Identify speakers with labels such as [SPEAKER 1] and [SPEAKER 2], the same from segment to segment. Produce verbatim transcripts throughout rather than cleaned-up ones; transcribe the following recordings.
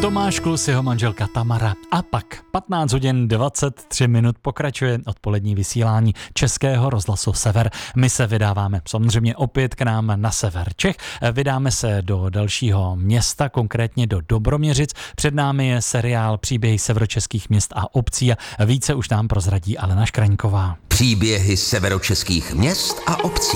[SPEAKER 1] Tomáš Klus, jeho manželka Tamara. A pak patnáct hodin dvacet tři minut pokračuje odpolední vysílání Českého rozhlasu Sever. My se vydáváme samozřejmě opět k nám na sever Čech. Vydáme se do dalšího města, konkrétně do Dobroměřic. Před námi je seriál Příběhy severočeských měst a obcí a více už nám prozradí Alena Škraňková.
[SPEAKER 2] Příběhy severočeských měst a obcí.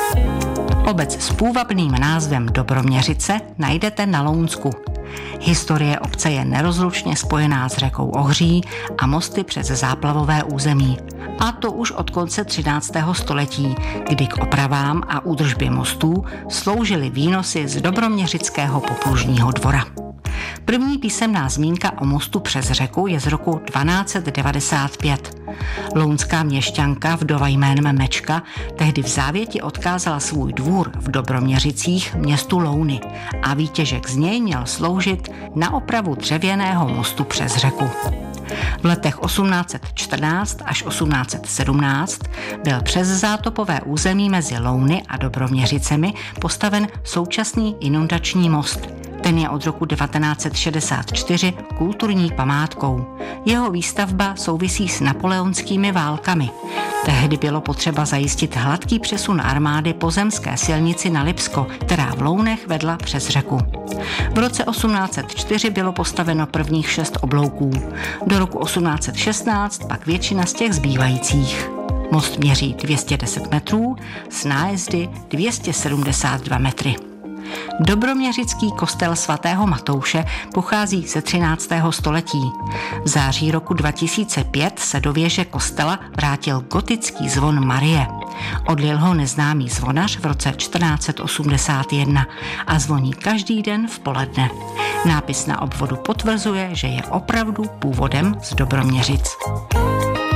[SPEAKER 3] Obec s půvabným názvem Dobroměřice najdete na Lounsku. Historie obce je nerozlučně spojená s řekou Ohří a mosty přes záplavové území. A to už od konce třináctého století, kdy k opravám a údržbě mostů sloužily výnosy z Dobroměřického poplužního dvora. První písemná zmínka o mostu přes řeku je z roku dvanáct set devadesát pět. Lounská měšťanka vdova jménem Mečka tehdy v závěti odkázala svůj dvůr v Dobroměřicích městu Louny a výtěžek z něj měl sloužit na opravu dřevěného mostu přes řeku. V letech osmnáct set čtrnáct až osmnáct set sedmnáct byl přes zátopové území mezi Louny a Dobroměřicemi postaven současný inundační most. Ten je od roku devatenáct set šedesát čtyři kulturní památkou. Jeho výstavba souvisí s napoleonskými válkami. Tehdy bylo potřeba zajistit hladký přesun armády po zemské silnici na Lipsko, která v Lounech vedla přes řeku. V roce osmnáct set čtyři bylo postaveno prvních šest oblouků. Do roku osmnáct set šestnáct pak většina z těch zbývajících. Most měří dvě stě deset metrů, s nájezdy dvě stě sedmdesát dva metry. Dobroměřický kostel svatého Matouše pochází ze třináctého století. V září roku dva tisíce pět se do věže kostela vrátil gotický zvon Marie. Odlil ho neznámý zvonař v roce čtrnáct set osmdesát jedna a zvoní každý den v poledne. Nápis na obvodu potvrzuje, že je opravdu původem z Dobroměřic.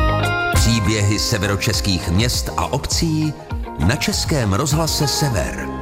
[SPEAKER 2] Příběhy severočeských měst a obcí na Českém rozhlase Sever.